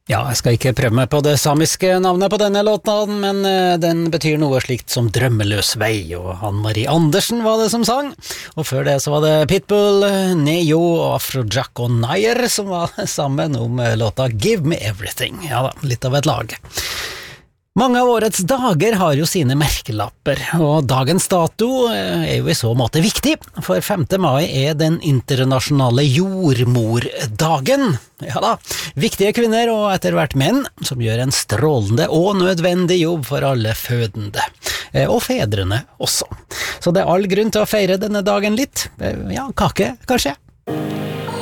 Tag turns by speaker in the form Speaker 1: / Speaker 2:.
Speaker 1: Ja, jeg skal ikke prøve meg på det samiske navnet på denne låten, men den betyr noe slikt som drømmeløs vei, og Ann-Marie Andersen var det som sang. Og før det så var det Pitbull, Neo og Afrojack og Nair som var sammen om låta Give Me Everything. Ja da, litt av et lag. Mange av årets dager har jo sine merkelapper, og dagens dato er jo i så måte viktig, for 5. mai er den internasjonale jordmordagen. Ja da, viktige kvinner og etter hvert menn, som gjør en strålende og nødvendig jobb for alle fødende, og fedrene også. Så det er all grunn til å feire denne dagen litt, ja, kake kanskje.